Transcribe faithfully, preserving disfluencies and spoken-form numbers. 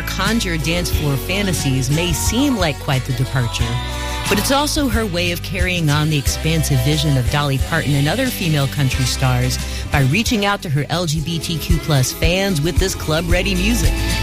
her conjured dance floor fantasies may seem like quite the departure, but it's also her way of carrying on the expansive vision of Dolly Parton and other female country stars by reaching out to her L G B T Q plus fans with this club-ready music.